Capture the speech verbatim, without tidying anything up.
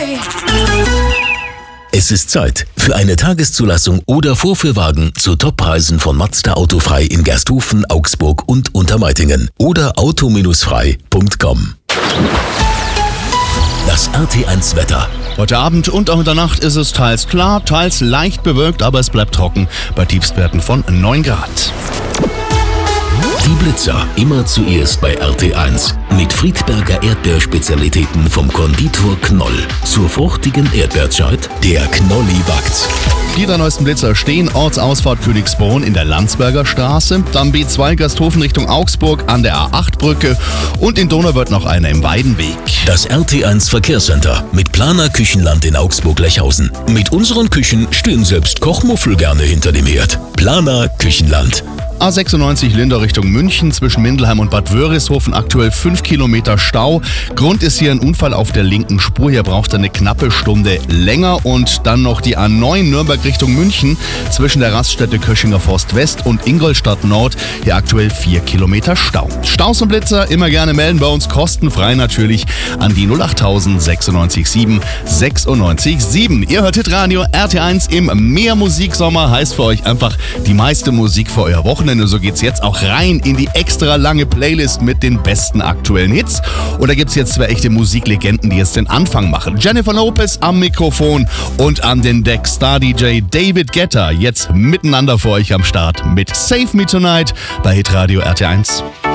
J. Es ist Zeit für eine Tageszulassung oder Vorführwagen zu Toppreisen von Mazda Autofrei in Gersthofen, Augsburg und Untermeitingen oder auto frei punkt com. Das R T eins Wetter. Heute Abend und auch in der Nacht ist es teils klar, teils leicht bewölkt, aber es bleibt trocken bei Tiefstwerten von neun Grad. Die Blitzer immer zuerst bei R T eins. Mit Friedberger Erdbeerspezialitäten vom Konditor Knoll. Zur fruchtigen Erdbeerzeit, der Knolli backt. Die drei neuesten Blitzer stehen: Ortsausfahrt Königsbrunn in der Landsberger Straße, dann B zwei Gersthofen Richtung Augsburg an der A acht Brücke und in Donauwörth noch einer im Weidenweg. Das R T eins Verkehrscenter mit Planer Küchenland in Augsburg-Lechhausen. Mit unseren Küchen stehen selbst Kochmuffel gerne hinter dem Herd. Planer Küchenland. A sechsundneunzig Linder Richtung München zwischen Mindelheim und Bad Wörishofen aktuell fünf Kilometer Stau. Grund ist hier ein Unfall auf der linken Spur. Hier braucht er eine knappe Stunde länger. Und dann noch die A neun Nürnberg Richtung München zwischen der Raststätte Köschinger Forst West und Ingolstadt Nord. Hier aktuell vier Kilometer Stau. Staus und Blitzer immer gerne melden bei uns, kostenfrei natürlich, an die null acht sechsundneunzig sieben sechsundneunzig sieben. Ihr hört Hitradio R T eins im Mehrmusiksommer. Heißt für euch einfach die meiste Musik für euer Wochenende. So geht's jetzt auch rein in die extra lange Playlist mit den besten aktuellen Hits. Und da gibt's jetzt zwei echte Musiklegenden, die jetzt den Anfang machen. Jennifer Lopez am Mikrofon und an den Deck Star-D J David Guetta. Jetzt miteinander für euch am Start mit Save Me Tonight bei Hitradio R T eins.